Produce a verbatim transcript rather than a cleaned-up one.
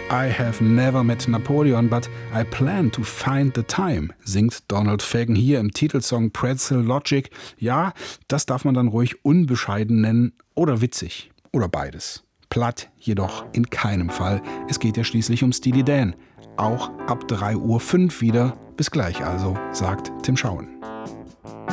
I have never met Napoleon, but I plan to find the time, singt Donald Fagen hier im Titelsong Pretzel Logic. Ja, das darf man dann ruhig unbescheiden nennen oder witzig oder beides. Platt jedoch in keinem Fall. Es geht ja schließlich um Steely Dan. Auch ab drei Uhr fünf wieder. Bis gleich also, sagt Tim Schauen.